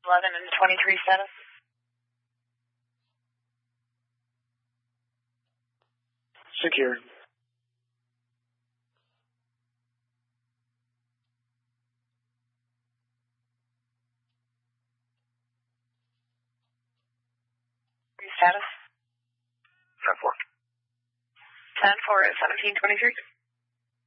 11 and 23 status. Secure. Status. 10-4. 10-4 at 1723.